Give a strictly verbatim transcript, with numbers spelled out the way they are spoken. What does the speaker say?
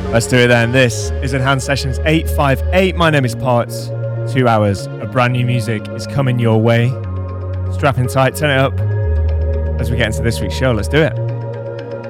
Let's do it then. This is Enhanced Sessions eight five eight. My name is Parts. Two hours of brand new music is coming your way. Strap in tight, turn it up as we get into this week's show. Let's do it.